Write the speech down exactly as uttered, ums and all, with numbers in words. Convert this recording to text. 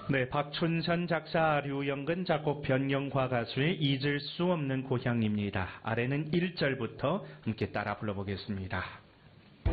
네, 박춘선 작사, 류영근 작곡, 변경화 가수의 잊을 수 없는 고향입니다. 아래는 일 절부터 함께 따라 불러보겠습니다.